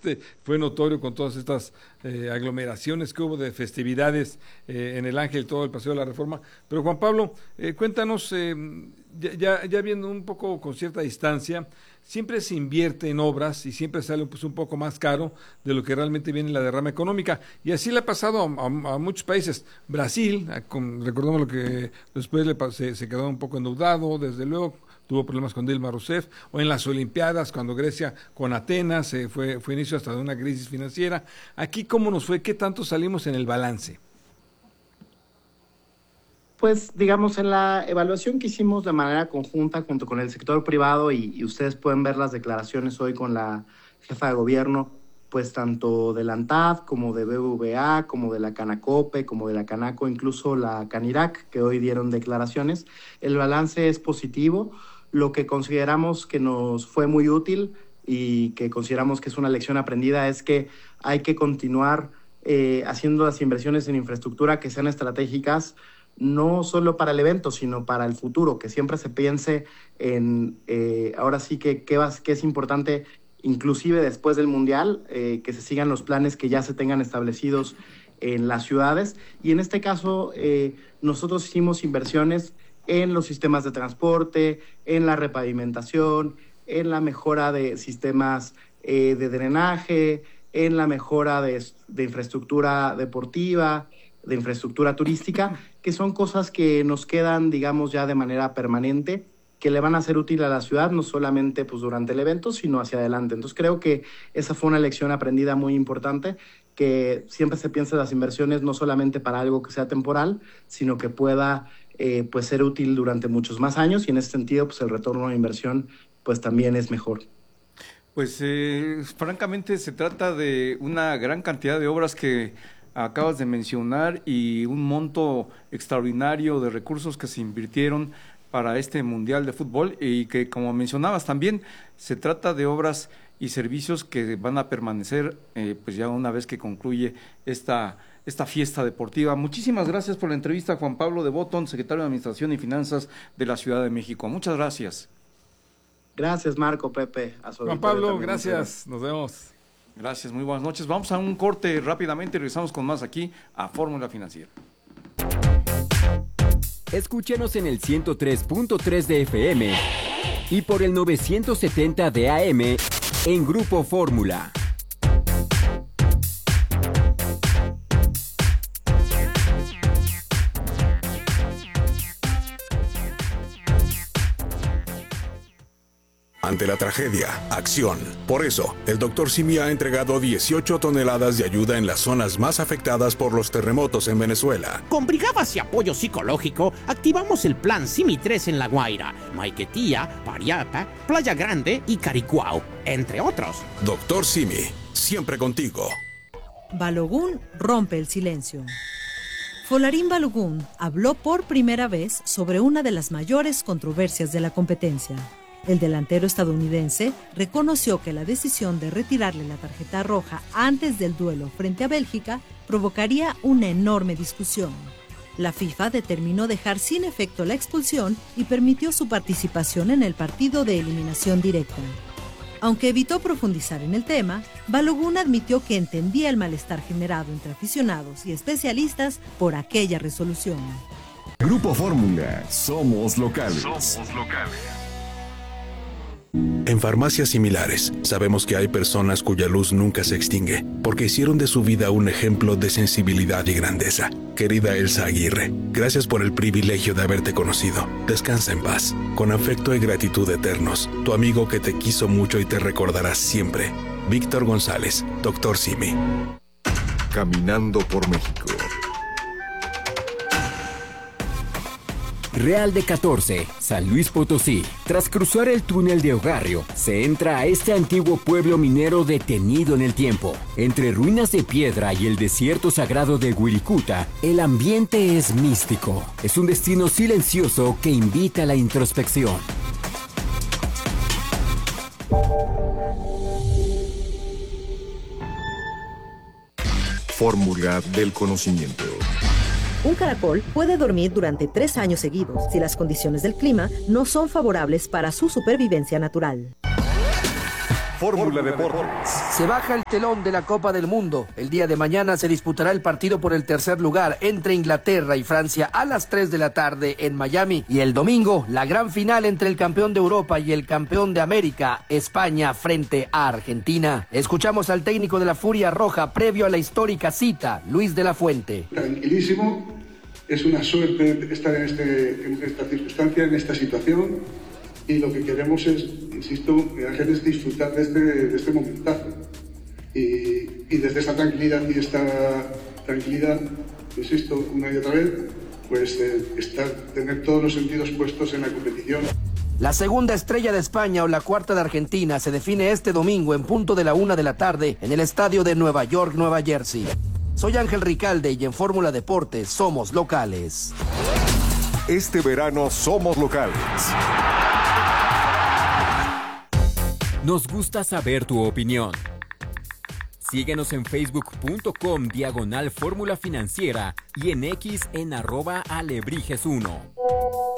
fue notorio con todas estas aglomeraciones que hubo de festividades en el Ángel, todo el Paseo de la Reforma. Pero Juan Pablo, cuéntanos, ya viendo un poco con cierta distancia, siempre se invierte en obras y siempre sale pues un poco más caro de lo que realmente viene la derrama económica, y así le ha pasado a muchos países. Brasil, recordemos lo que después se quedó un poco endeudado, desde luego tuvo problemas con Dilma Rousseff, o en las Olimpiadas, cuando Grecia con Atenas fue inicio hasta de una crisis financiera. Aquí, ¿cómo nos fue? ¿Qué tanto salimos en el balance? Pues, digamos, en la evaluación que hicimos de manera conjunta junto con el sector privado, y ustedes pueden ver las declaraciones hoy con la jefa de gobierno, pues tanto de la ANTAD como de BBVA, como de la Canacope, como de la Canaco, incluso la Canirac, que hoy dieron declaraciones, el balance es positivo. Lo que consideramos que nos fue muy útil y que consideramos que es una lección aprendida es que hay que continuar haciendo las inversiones en infraestructura que sean estratégicas, no solo para el evento, sino para el futuro, que siempre se piense en, ahora sí que es importante, inclusive después del Mundial, que se sigan los planes que ya se tengan establecidos en las ciudades. Y en este caso, nosotros hicimos inversiones en los sistemas de transporte, en la repavimentación, en la mejora de sistemas de drenaje, en la mejora de infraestructura deportiva, de infraestructura turística, que son cosas que nos quedan, digamos, ya de manera permanente, que le van a ser útil a la ciudad, no solamente pues durante el evento, sino hacia adelante. Entonces creo que esa fue una lección aprendida muy importante, que siempre se piensa en las inversiones no solamente para algo que sea temporal, sino que pueda pues ser útil durante muchos más años, y en ese sentido pues el retorno de inversión pues también es mejor. Pues francamente se trata de una gran cantidad de obras que acabas de mencionar y un monto extraordinario de recursos que se invirtieron para este Mundial de Fútbol, y que, como mencionabas también, se trata de obras y servicios que van a permanecer pues ya una vez que concluye esta fiesta deportiva. Muchísimas gracias por la entrevista, Juan Pablo de Botton, secretario de Administración y Finanzas de la Ciudad de México. Muchas gracias. Gracias, Marco, Pepe. Juan Pablo, gracias. Nos vemos. Gracias, muy buenas noches. Vamos a un corte rápidamente y regresamos con más aquí a Fórmula Financiera. Escúchenos en el 103.3 de FM y por el 970 de AM en Grupo Fórmula. Ante la tragedia, acción. Por eso, el Dr. Simi ha entregado 18 toneladas de ayuda en las zonas más afectadas por los terremotos en Venezuela. Con brigadas y apoyo psicológico, activamos el Plan Simi 3 en La Guaira, Maiquetía, Pariapa, Playa Grande y Caricuao, entre otros. Dr. Simi, siempre contigo. Balogun rompe el silencio. Folarín Balogun habló por primera vez sobre una de las mayores controversias de la competencia. El delantero estadounidense reconoció que la decisión de retirarle la tarjeta roja antes del duelo frente a Bélgica provocaría una enorme discusión. La FIFA determinó dejar sin efecto la expulsión y permitió su participación en el partido de eliminación directa. Aunque evitó profundizar en el tema, Balogun admitió que entendía el malestar generado entre aficionados y especialistas por aquella resolución. Grupo Fórmula, somos locales. Somos locales. En farmacias similares, sabemos que hay personas cuya luz nunca se extingue, porque hicieron de su vida un ejemplo de sensibilidad y grandeza. Querida Elsa Aguirre, gracias por el privilegio de haberte conocido. Descansa en paz. Con afecto y gratitud eternos, tu amigo que te quiso mucho y te recordará siempre. Víctor González, Dr. Simi. Caminando por México. Real de 14, San Luis Potosí. Tras cruzar el túnel de Ogarrio, se entra a este antiguo pueblo minero detenido en el tiempo. Entre ruinas de piedra y el desierto sagrado de Wirikuta, el ambiente es místico. Es un destino silencioso que invita a la introspección. Fórmula del conocimiento. Un caracol puede dormir durante 3 años seguidos si las condiciones del clima no son favorables para su supervivencia natural. Fórmula Deportes. Se baja el telón de la Copa del Mundo. El día de mañana se disputará el partido por el tercer lugar entre Inglaterra y Francia a las 3 de la tarde en Miami. Y el domingo, la gran final entre el campeón de Europa y el campeón de América, España frente a Argentina. Escuchamos al técnico de la Furia Roja previo a la histórica cita, Luis de la Fuente. Tranquilísimo, es una suerte estar en esta circunstancia, en esta situación. Y lo que queremos es, insisto, Ángel, es disfrutar de este momentazo. Y desde esta tranquilidad insisto, una y otra vez, pues tener todos los sentidos puestos en la competición. La segunda estrella de España o la cuarta de Argentina se define este domingo en punto de la 1 de la tarde en el estadio de Nueva York, Nueva Jersey. Soy Ángel Ricalde y en Fórmula Deportes somos locales. Este verano somos locales. Nos gusta saber tu opinión. Síguenos en facebook.com/Fórmula Financiera y en X en @Alebrijes1.